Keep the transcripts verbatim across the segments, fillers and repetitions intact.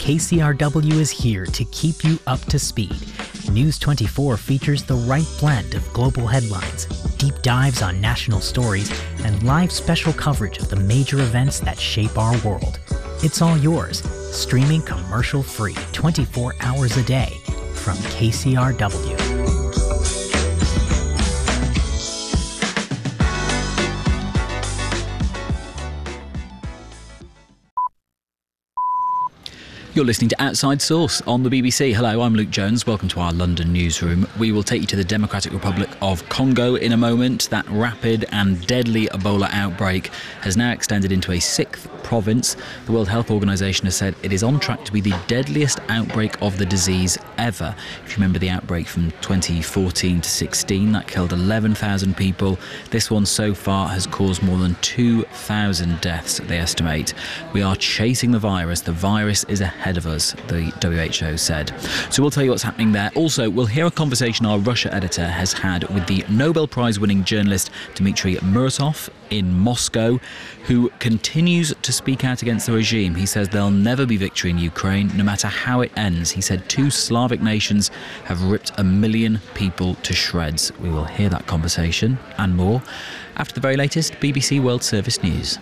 K C R W is here to keep you up to speed. News twenty-four features the right blend of global headlines, deep dives on national stories, and live special coverage of the major events that shape our world. It's all yours, streaming commercial-free twenty-four hours a day from K C R W. You're listening to Outside Source on the B B C. Hello, I'm Luke Jones. Welcome to our London newsroom. We will take you to the Democratic Republic of Congo in a moment. That rapid and deadly Ebola outbreak has now extended into a sixth province. The World Health Organization has said it is on track to be the deadliest outbreak of the disease ever. If you remember the outbreak from twenty fourteen to sixteen, that killed eleven thousand people. This one so far has caused more than two thousand deaths, they estimate. We are chasing the virus. The virus is ahead of us, the W H O said. So we'll tell you what's happening there. Also, we'll hear a conversation our Russia editor has had with the Nobel Prize-winning journalist Dmitry Muratov in Moscow, who continues to speak out against the regime. He says there'll never be victory in Ukraine, no matter how it ends. He said two Slavic nations have ripped a million people to shreds. We will hear that conversation and more after the very latest B B C World Service News.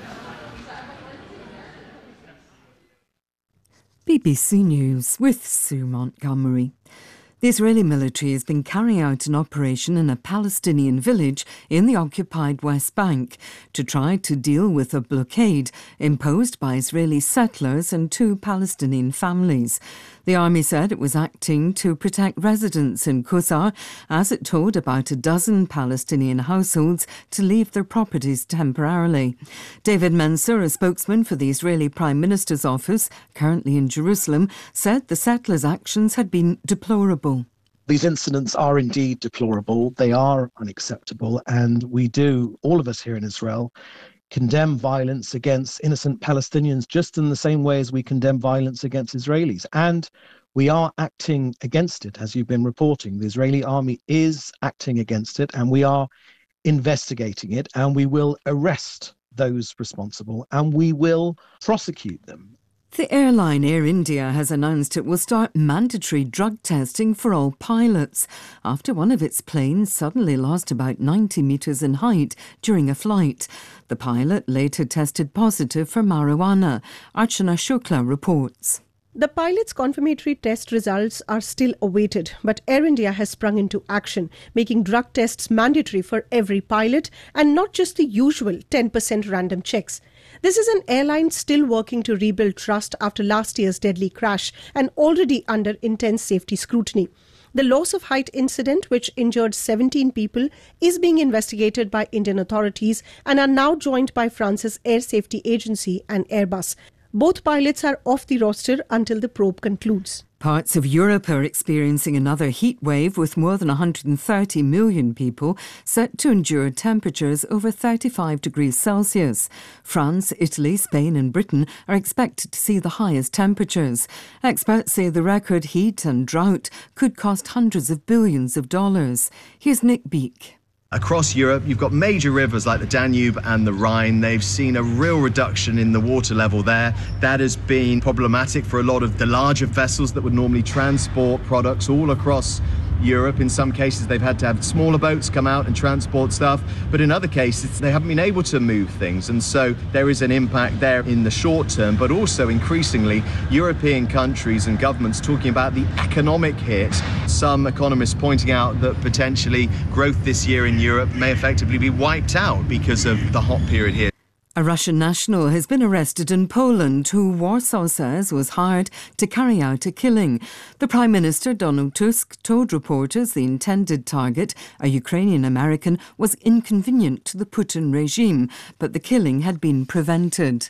B B C News with Sue Montgomery. The Israeli military has been carrying out an operation in a Palestinian village in the occupied West Bank to try to deal with a blockade imposed by Israeli settlers and two Palestinian families. The army said it was acting to protect residents in Qusar as it told about a dozen Palestinian households to leave their properties temporarily. David Mansour, a spokesman for the Israeli Prime Minister's office, currently in Jerusalem, said the settlers' actions had been deplorable. These incidents are indeed deplorable. They are unacceptable. And we do, all of us here in Israel, condemn violence against innocent Palestinians just in the same way as we condemn violence against Israelis. And we are acting against it, as you've been reporting. The Israeli army is acting against it, and we are investigating it, and we will arrest those responsible, and we will prosecute them. The airline Air India has announced it will start mandatory drug testing for all pilots after one of its planes suddenly lost about ninety metres in height during a flight. The pilot later tested positive for marijuana. Archana Shukla reports. The pilot's confirmatory test results are still awaited, but Air India has sprung into action, making drug tests mandatory for every pilot and not just the usual ten percent random checks. This is an airline still working to rebuild trust after last year's deadly crash and already under intense safety scrutiny. The loss of height incident, which injured seventeen people, is being investigated by Indian authorities and are now joined by France's Air Safety Agency and Airbus. Both pilots are off the roster until the probe concludes. Parts of Europe are experiencing another heat wave with more than one hundred thirty million people set to endure temperatures over thirty-five degrees Celsius. France, Italy, Spain and Britain are expected to see the highest temperatures. Experts say the record heat and drought could cost hundreds of billions of dollars. Here's Nick Beake. Across Europe, you've got major rivers like the Danube and the Rhine. They've seen a real reduction in the water level there. That has been problematic for a lot of the larger vessels that would normally transport products all across Europe. In some cases, they've had to have smaller boats come out and transport stuff. But in other cases, they haven't been able to move things. And so there is an impact there in the short term, but also increasingly European countries and governments talking about the economic hit. Some economists pointing out that potentially growth this year in Europe may effectively be wiped out because of the hot period here. A Russian national has been arrested in Poland who Warsaw says was hired to carry out a killing. The Prime Minister, Donald Tusk, told reporters the intended target, a Ukrainian American, was inconvenient to the Putin regime, but the killing had been prevented.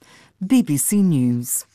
B B C News.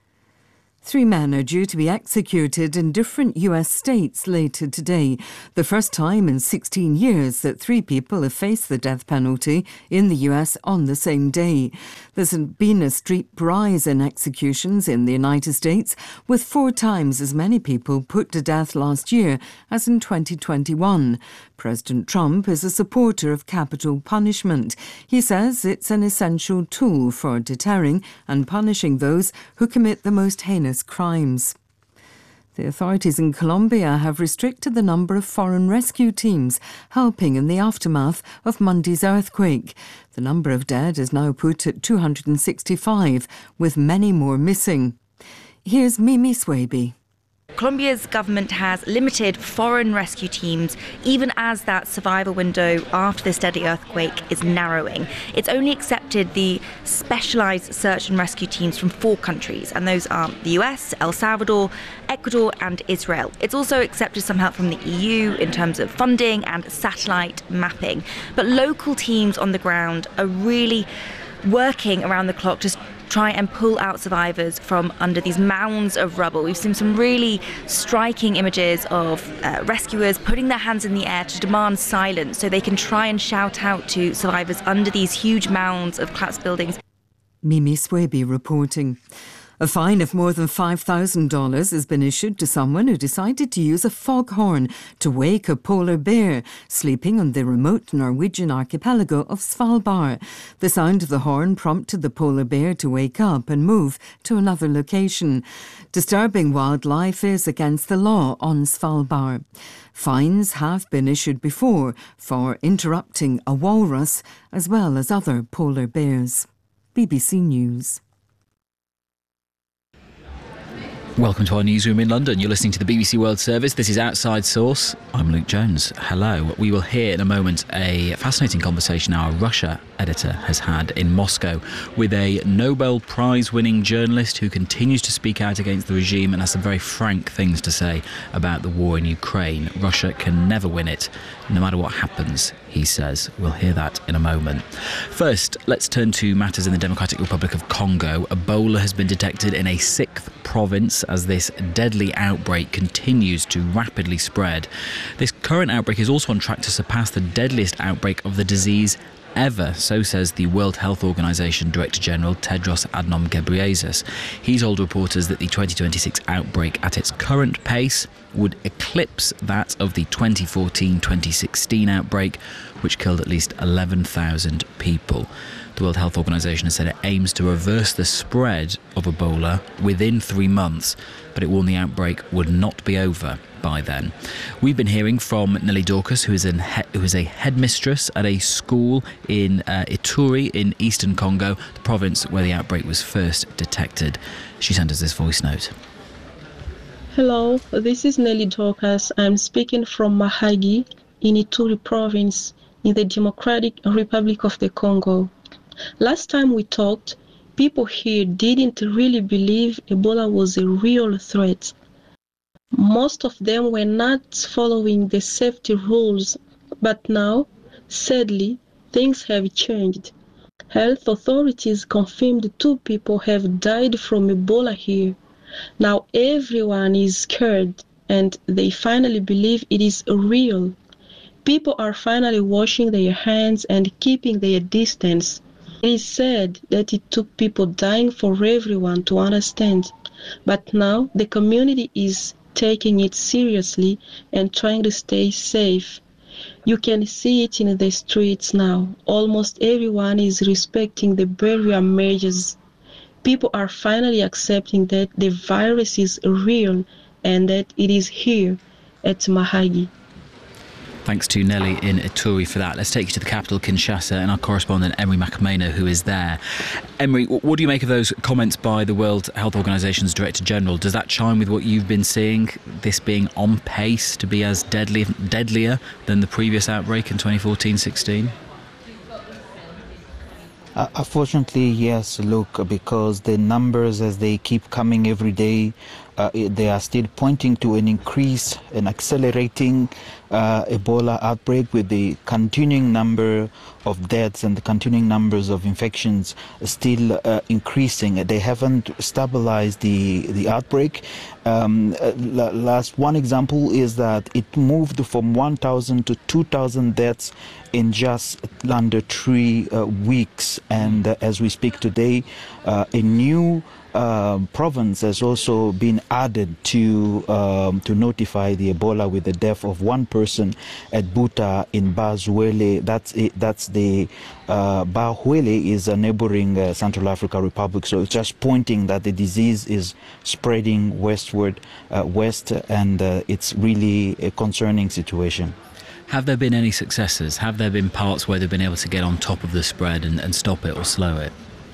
Three men are due to be executed in different U S states later today. The first time in sixteen years that three people have faced the death penalty in the U S on the same day. There's been a steep rise in executions in the United States, with four times as many people put to death last year as in twenty twenty-one. President Trump is a supporter of capital punishment. He says it's an essential tool for deterring and punishing those who commit the most heinous heinous crimes. The authorities in Colombia have restricted the number of foreign rescue teams helping in the aftermath of Monday's earthquake. The number of dead is now put at two hundred sixty-five, with many more missing. Here's Mimi Swaby. Colombia's government has limited foreign rescue teams even as that survival window after this deadly earthquake is narrowing. It's only accepted the specialised search and rescue teams from four countries, and those are the U S, El Salvador, Ecuador and Israel. It's also accepted some help from the E U in terms of funding and satellite mapping. But local teams on the ground are really working around the clock to try and pull out survivors from under these mounds of rubble. We've seen some really striking images of uh, rescuers putting their hands in the air to demand silence so they can try and shout out to survivors under these huge mounds of collapsed buildings. Mimi Swaby reporting. A fine of more than five thousand dollars has been issued to someone who decided to use a foghorn to wake a polar bear sleeping on the remote Norwegian archipelago of Svalbard. The sound of the horn prompted the polar bear to wake up and move to another location. Disturbing wildlife is against the law on Svalbard. Fines have been issued before for interrupting a walrus as well as other polar bears. B B C News. Welcome to our newsroom in London. You're listening to the B B C World Service. This is Outside Source. I'm Luke Jones. Hello. We will hear in a moment a fascinating conversation our Russia editor has had in Moscow with a Nobel Prize-winning journalist who continues to speak out against the regime and has some very frank things to say about the war in Ukraine. Russia can never win it, no matter what happens, he says. We'll hear that in a moment. First, let's turn to matters in the Democratic Republic of Congo. Ebola has been detected in a sixth province as this deadly outbreak continues to rapidly spread. This current outbreak is also on track to surpass the deadliest outbreak of the disease ever, so says the World Health Organization Director General Tedros Adhanom Ghebreyesus. He told reporters that the twenty twenty-six outbreak at its current pace would eclipse that of the twenty fourteen twenty sixteen outbreak, which killed at least eleven thousand people. The World Health Organization has said it aims to reverse the spread of Ebola within three months, but it warned the outbreak would not be over by then. We've been hearing from Nelly Dorcas, who is, an he- who is a headmistress at a school in uh, Ituri in eastern Congo, the province where the outbreak was first detected. She sent us this voice note. Hello, this is Nelly Dorcas. I'm speaking from Mahagi in Ituri province in the Democratic Republic of the Congo. Last time we talked, people here didn't really believe Ebola was a real threat. Most of them were not following the safety rules, but now, sadly, things have changed. Health authorities confirmed two people have died from Ebola here. Now everyone is scared and they finally believe it is real. People are finally washing their hands and keeping their distance. It is said that it took people dying for everyone to understand, but now the community is taking it seriously and trying to stay safe. You can see it in the streets now. Almost everyone is respecting the barrier measures. People are finally accepting that the virus is real and that it is here at Mahagi. Thanks to Nelly in Ituri for that. Let's take you to the capital, Kinshasa, and our correspondent Emery Makamena, who is there. Emery, what do you make of those comments by the World Health Organization's Director General? Does that chime with what you've been seeing, this being on pace to be as deadly, deadlier than the previous outbreak in twenty fourteen sixteen? Uh, unfortunately, yes, look, because the numbers as they keep coming every day, uh, they are still pointing to an increase, an accelerating uh, Ebola outbreak with the continuing number of deaths and the continuing numbers of infections still uh, increasing. They haven't stabilized the, the outbreak. Um, uh, last one example is that it moved from one thousand to two thousand deaths in just under three uh, weeks. And uh, as we speak today, uh, a new uh, province has also been added to um, to notify the Ebola with the death of one person at Buta in Bazuele. That's it, that's the uh, Bahuele is a neighboring uh, Central African Republic. So it's just pointing that the disease is spreading westward, uh, west, and uh, it's really a concerning situation. Have there been any successes? Have there been parts where they've been able to get on top of the spread and, and stop it or slow it?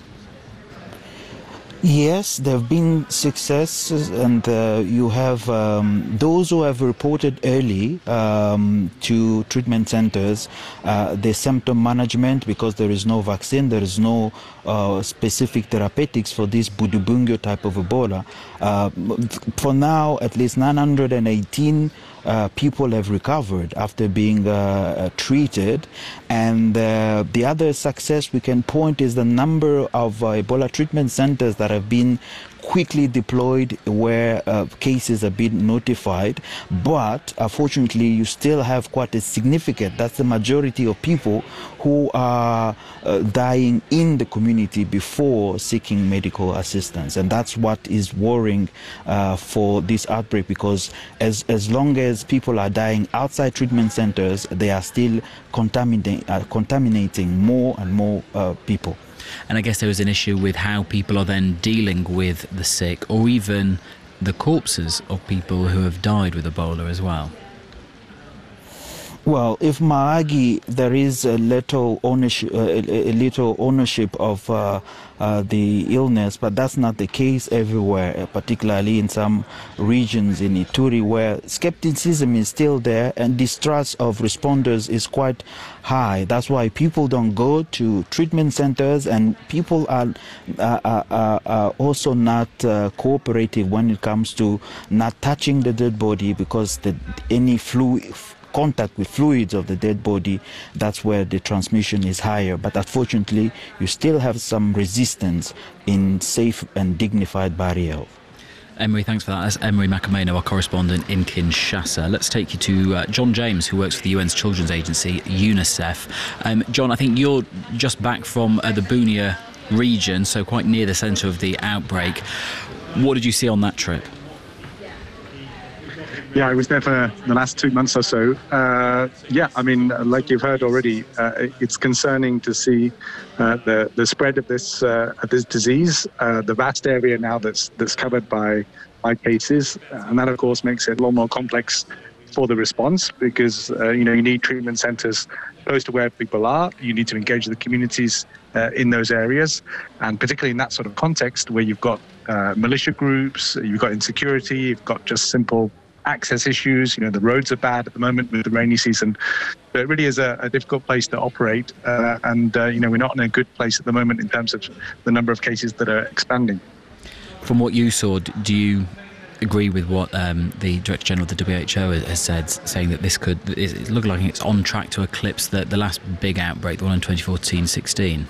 Yes, there have been successes, and uh, you have um, those who have reported early um, to treatment centers, uh, the symptom management, because there is no vaccine, there is no uh, specific therapeutics for this Budubungyo type of Ebola. Uh, for now, at least nine hundred eighteen Uh, people have recovered after being uh, uh, treated, and uh, the other success we can point is the number of uh, Ebola treatment centers that have been quickly deployed where uh, cases have been notified. But unfortunately, you still have quite a significant, that's the majority of people who are uh, dying in the community before seeking medical assistance. And that's what is worrying uh, for this outbreak, because as, as long as people are dying outside treatment centers, they are still contaminating, uh, contaminating more and more uh, people. And I guess there is an issue with how people are then dealing with the sick, or even the corpses of people who have died with Ebola as well. Well, if Mahagi, there is a little ownership, uh, a little ownership of uh, uh, the illness, but that's not the case everywhere, particularly in some regions in Ituri where skepticism is still there and distrust of responders is quite high. That's why people don't go to treatment centers, and people are, uh, uh, uh, also not uh, cooperative when it comes to not touching the dead body, because the, any fluid contact with fluids of the dead body, that's where the transmission is higher. But unfortunately, you still have some resistance in safe and dignified burial. Emery, thanks for that. That's Emery Makameno, our correspondent in Kinshasa. Let's take you to uh, John James, who works for the U N's children's agency, UNICEF. Um, John, I think you're just back from uh, the Bunia region, so quite near the centre of the outbreak. What did you see on that trip? Yeah, I was there for the last two months or so. Uh, yeah, I mean, like you've heard already, uh, it's concerning to see uh, the the spread of this uh, of this disease, uh, the vast area now that's that's covered by by cases, and that of course makes it a lot more complex for the response, because uh, you know you need treatment centres close to where people are. You need to engage the communities uh, in those areas, and particularly in that sort of context where you've got uh, militia groups, you've got insecurity, you've got just simple access issues. You know, the roads are bad at the moment with the rainy season. So it really is a, a difficult place to operate. Uh, and, uh, you know, we're not in a good place at the moment in terms of the number of cases that are expanding. From what you saw, do you agree with what um, the Director General of the W H O has said, saying that this could, it looked like it's on track to eclipse the, the last big outbreak, the one in twenty fourteen sixteen?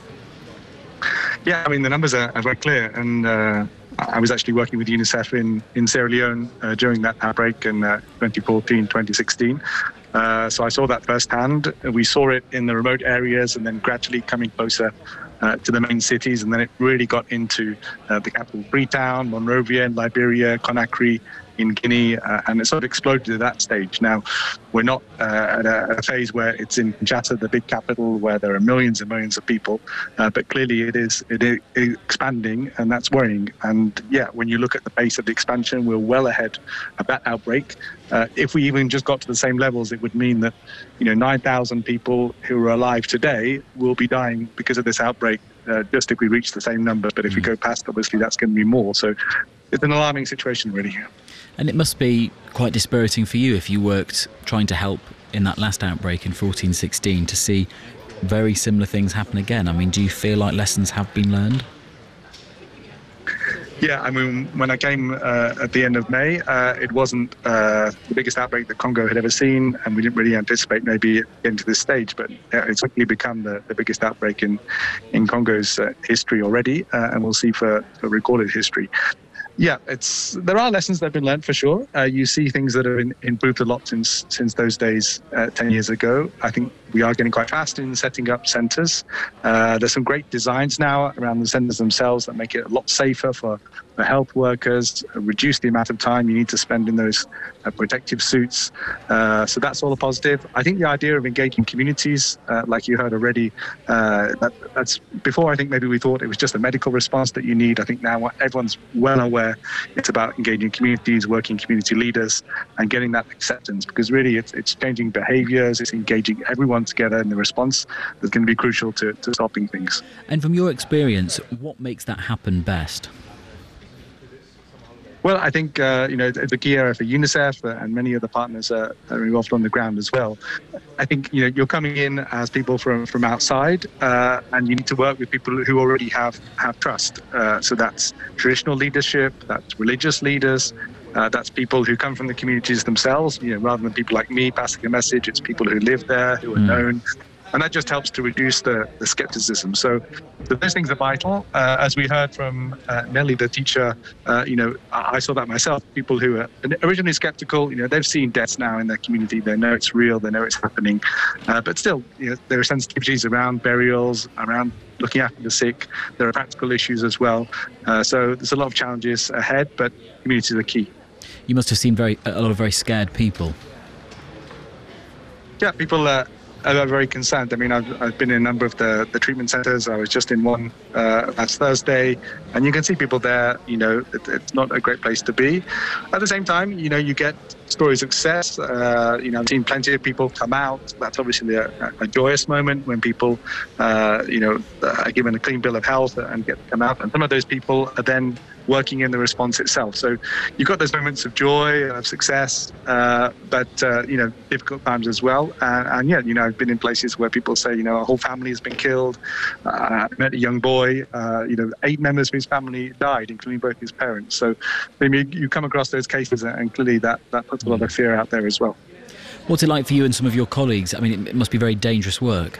Yeah, I mean, the numbers are, are very clear. And uh, I was actually working with UNICEF in, in Sierra Leone uh, during that outbreak in uh, twenty fourteen, twenty sixteen. Uh, so I saw that firsthand. We saw it in the remote areas and then gradually coming closer uh, to the main cities. And then it really got into uh, the capital, Freetown, Monrovia in Liberia, Conakry in Guinea, uh, and it sort of exploded at that stage. Now, we're not uh, at a, a phase where it's in Kinshasa, the big capital, where there are millions and millions of people, uh, but clearly it is it is expanding, and that's worrying. And yeah, when you look at the pace of the expansion, we're well ahead of that outbreak. Uh, if we even just got to the same levels, it would mean that, you know, nine thousand people who are alive today will be dying because of this outbreak, uh, just if we reach the same number. But if mm. we go past, obviously, that's going to be more. So it's an alarming situation, really. And it must be quite dispiriting for you, if you worked trying to help in that last outbreak in fourteen sixteen, to see very similar things happen again. I mean, do you feel like lessons have been learned? Yeah, I mean, when I came uh, at the end of May, uh, it wasn't uh, the biggest outbreak that Congo had ever seen, and we didn't really anticipate maybe getting to this stage, but it's quickly become the, the biggest outbreak in, in Congo's uh, history already, uh, and we'll see for, for recorded history. Yeah, it's there are lessons that have been learned for sure. Uh, you see things that have been improved a lot since since those days uh, ten years ago. I think we are getting quite fast in setting up centres. Uh, there's some great designs now around the centres themselves that make it a lot safer for, for health workers, uh, reduce the amount of time you need to spend in those uh, protective suits. Uh, so that's all a positive. I think the idea of engaging communities, uh, like you heard already, uh, that, that's before I think maybe we thought it was just a medical response that you need. I think now everyone's well aware it's about engaging communities, working community leaders, and getting that acceptance, because really it's, it's changing behaviours, it's engaging everyone together in the response that's going to be crucial to, to stopping things. And from your experience, what makes that happen best? Well, I think, uh, you know, it's a key area for UNICEF and many other partners uh, are involved on the ground as well. I think, you know, you're coming in as people from, from outside uh, and you need to work with people who already have, have trust. Uh, so that's traditional leadership, that's religious leaders, uh, that's people who come from the communities themselves, you know, rather than people like me passing a message, it's people who live there, who are mm. known. And that just helps to reduce the, the skepticism. So, so those things are vital. Uh, as we heard from uh, Nelly, the teacher, uh, you know, I, I saw that myself. People who are originally skeptical, you know, they've seen deaths now in their community. They know it's real. They know it's happening. Uh, but still, you know, there are sensitivities around burials, around looking after the sick. There are practical issues as well. Uh, so there's a lot of challenges ahead, but communities are key. You must have seen very a lot of very scared people. Yeah, people uh, are very concerned. I mean, I've, I've been in a number of the, the treatment centres. I was just in one uh, last Thursday, and you can see people there. You know, it, it's not a great place to be. At the same time, you know, you get stories of success. Uh, you know, I've seen plenty of people come out. That's obviously a, a joyous moment when people, uh, you know, are given a clean bill of health and get to come out. And some of those people are then working in the response itself. So you've got those moments of joy, of success, uh, but, uh, you know, difficult times as well. And, and yeah, you know, I've been in places where people say, you know, a whole family has been killed. Uh, I met a young boy, uh, you know, eight members of his family died, including both his parents. So I mean, you come across those cases and clearly that, that puts a lot of fear out there as well. What's it like for you and some of your colleagues? I mean, it must be very dangerous work.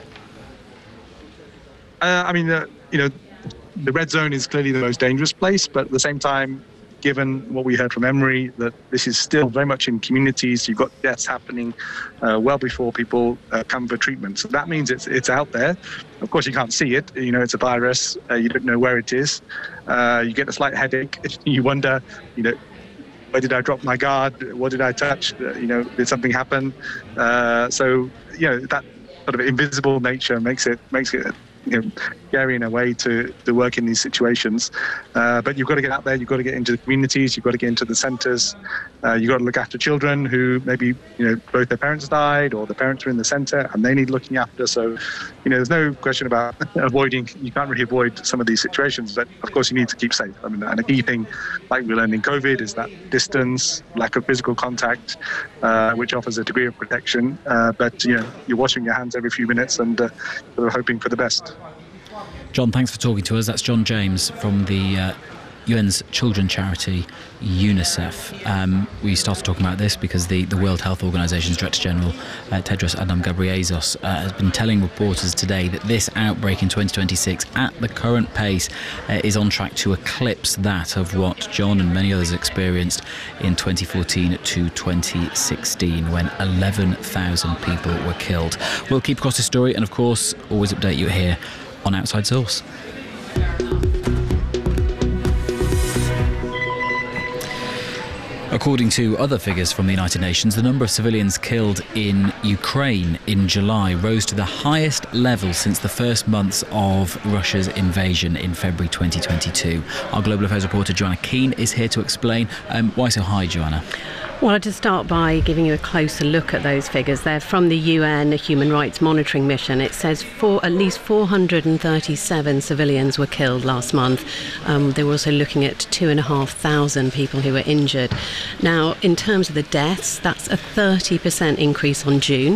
Uh, I mean, uh, you know, the red zone is clearly the most dangerous place, but at the same time, given what we heard from Emery, that this is still very much in communities, you've got deaths happening uh, well before people uh, come for treatment. So that means it's it's out there. Of course, you can't see it. You know, it's a virus. Uh, you don't know where it is. Uh, you get a slight headache. You wonder, you know, where did I drop my guard? What did I touch? Uh, you know, did something happen? Uh, so, you know, that sort of invisible nature makes it makes it. You know, scary in a way to, to work in these situations. Uh, but you've got to get out there, you've got to get into the communities, you've got to get into the centres, uh, you've got to look after children who maybe, you know, both their parents died or the parents are in the centre and they need looking after. So, you know, there's no question about avoiding, you can't really avoid some of these situations, but of course you need to keep safe. I mean, and a key thing, like we learned in COVID, is that distance, lack of physical contact, uh, which offers a degree of protection. Uh, but, you know, you're washing your hands every few minutes and uh, sort of hoping for the best. John, thanks for talking to us. That's John James from the uh, U N's children charity UNICEF. Um, we started talking about this because the, the World Health Organization's Director General uh, Tedros Adhanom Ghebreyesus uh, has been telling reporters today that this outbreak in twenty twenty-six at the current pace uh, is on track to eclipse that of what John and many others experienced in twenty fourteen to twenty sixteen when eleven thousand people were killed. We'll keep across this story and of course always update you here on Outside Source. According to other figures from the United Nations, the number of civilians killed in Ukraine in July rose to the highest level since the first months of Russia's invasion in February twenty twenty-two. Our Global Affairs reporter Joanna Keane is here to explain. Um, why so high, Joanna? Well, I'll just start by giving you a closer look at those figures. They're from the U N Human Rights Monitoring Mission. It says for at least four hundred thirty-seven civilians were killed last month. Um, they were also looking at two and a half thousand people who were injured. Now, in terms of the deaths, that's a thirty percent increase on June.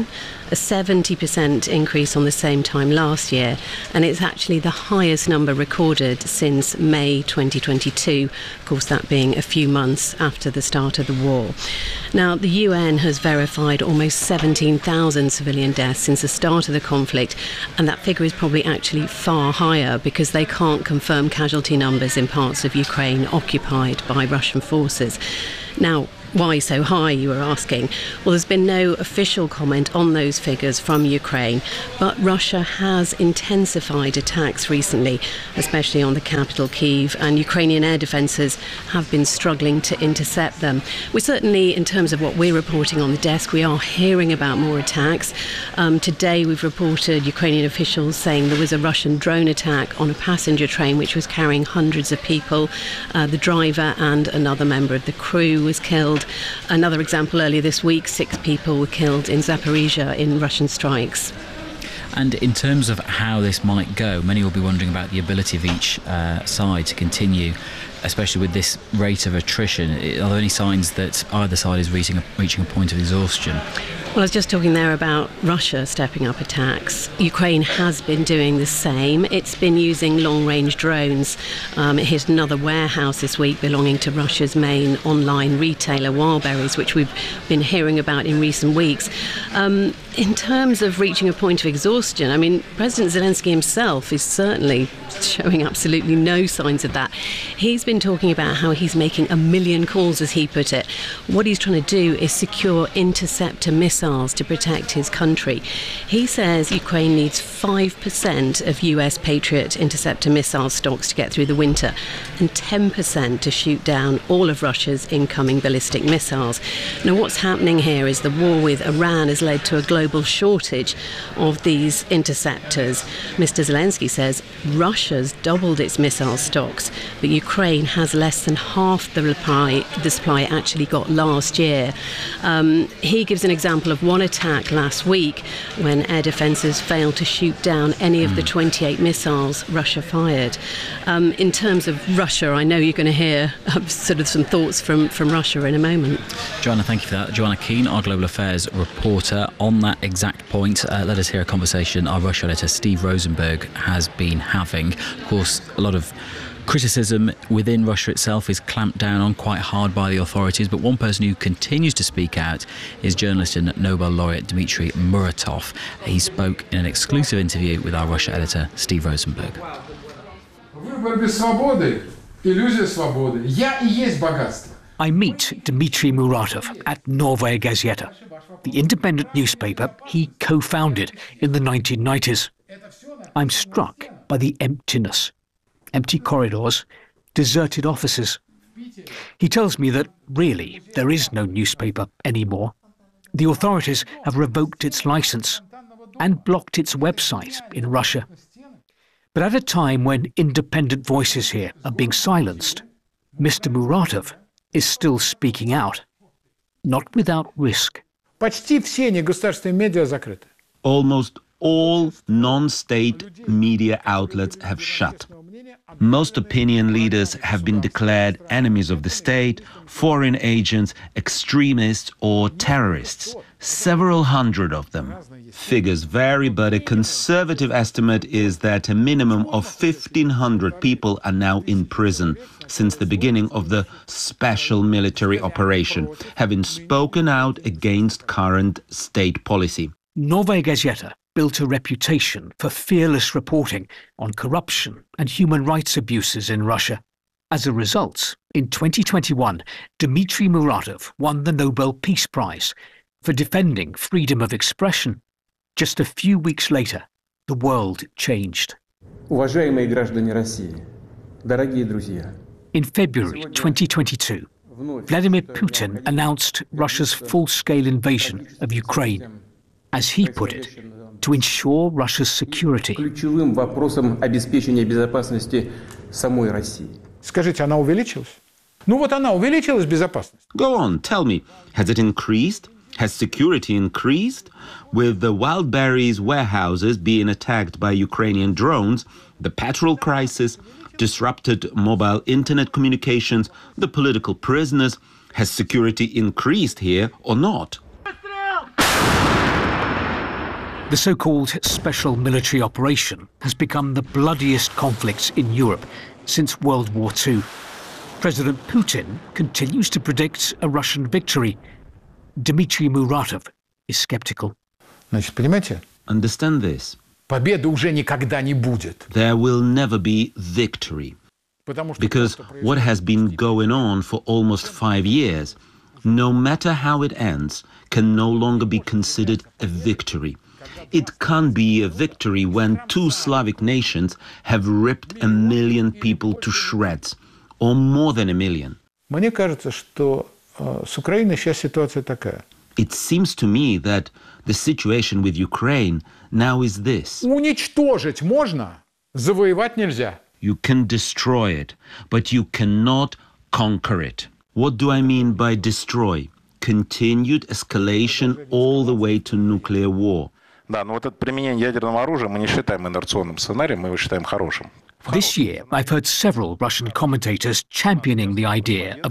a seventy percent increase on the same time last year, and it's actually the highest number recorded since May twenty twenty-two, of course that being a few months after the start of the war. Now, the U N has verified almost seventeen thousand civilian deaths since the start of the conflict, and that figure is probably actually far higher because they can't confirm casualty numbers in parts of Ukraine occupied by Russian forces. Now, why so high, you were asking? Well, there's been no official comment on those figures from Ukraine, but Russia has intensified attacks recently, especially on the capital Kyiv, and Ukrainian air defences have been struggling to intercept them. We certainly, in terms of what we're reporting on the desk, we are hearing about more attacks. Um, today we've reported Ukrainian officials saying there was a Russian drone attack on a passenger train which was carrying hundreds of people. Uh, the driver and another member of the crew was killed. Another example, earlier this week, six people were killed in Zaporizhia in Russian strikes. And in terms of how this might go, many will be wondering about the ability of each uh, side to continue, especially with this rate of attrition. Are there any signs that either side is reaching a, reaching a point of exhaustion? Well, I was just talking there about Russia stepping up attacks. Ukraine has been doing the same. It's been using long-range drones. Um, it hit another warehouse this week belonging to Russia's main online retailer, Wildberries, which we've been hearing about in recent weeks. Um, in terms of reaching a point of exhaustion, I mean, President Zelensky himself is certainly showing absolutely no signs of that. He's been talking about how he's making a million calls, as he put it. What he's trying to do is secure interceptor missiles to protect his country. He says Ukraine needs five percent of U S Patriot interceptor missile stocks to get through the winter and ten percent to shoot down all of Russia's incoming ballistic missiles. Now, what's happening here is the war with Iran has led to a global shortage of these interceptors. Mister Zelensky says Russia's doubled its missile stocks, but Ukraine has less than half the supply, the supply it actually got last year. Um, he gives an example of one attack last week when air defences failed to shoot down any of the twenty-eight missiles Russia fired. Um, in terms of Russia, I know you're going to hear uh, sort of some thoughts from, from Russia in a moment. Joanna, thank you for that. Joanna Keane, our Global Affairs reporter. On that exact point, uh, let us hear a conversation our Russia editor Steve Rosenberg has been having. Of course, a lot of criticism within Russia itself is clamped down on quite hard by the authorities, but one person who continues to speak out is journalist and Nobel laureate Dmitry Muratov. He spoke in an exclusive interview with our Russia editor Steve Rosenberg. I meet Dmitry Muratov at Novaya Gazeta, the independent newspaper he co-founded in the nineteen nineties. I'm struck by the emptiness. Empty corridors, deserted offices. He tells me that, really, there is no newspaper anymore. The authorities have revoked its license and blocked its website in Russia. But at a time when independent voices here are being silenced, Mister Muratov is still speaking out, not without risk. Almost all non-state media outlets have shut. Most opinion leaders have been declared enemies of the state, foreign agents, extremists or terrorists. Several hundred of them. Figures vary, but a conservative estimate is that a minimum of fifteen hundred people are now in prison since the beginning of the special military operation, having spoken out against current state policy. Novaya Gazeta built a reputation for fearless reporting on corruption and human rights abuses in Russia. As a result, in twenty twenty-one, Dmitry Muratov won the Nobel Peace Prize for defending freedom of expression. Just a few weeks later, the world changed. Уважаемые граждане России, дорогие друзья. In February twenty twenty-two, Vladimir Putin announced Russia's full-scale invasion of Ukraine. As he put it, to ensure Russia's security. Ключевым вопросом обеспечения безопасности самой России. Скажите, она увеличилась? Ну вот она увеличилась безопасность. Go on, tell me, has it increased? Has security increased? With the Wildberries warehouses being attacked by Ukrainian drones, the petrol crisis, disrupted mobile internet communications, the political prisoners, has security increased here or not? The so-called special military operation has become the bloodiest conflict in Europe since World War Two. President Putin continues to predict a Russian victory. Dmitry Muratov is skeptical. Значит, понимаете? Understand this. Победы уже никогда не будет. There will never be victory. Because what has been going on for almost five years, no matter how it ends, can no longer be considered a victory. It can't be a victory when two Slavic nations have ripped a million people to shreds, or more than a million. Мне кажется, что э, с Украиной сейчас ситуация такая. It seems to me that the situation with Ukraine now is this. Уничтожить можно, завоевать нельзя. You can destroy it, but you cannot conquer it. What do I mean by destroy? Continued escalation all the way to nuclear war. Да, но вот это применение ядерного оружия мы не считаем инерционным сценарием, мы его считаем хорошим. This year, I've heard several Russian commentators championing the idea of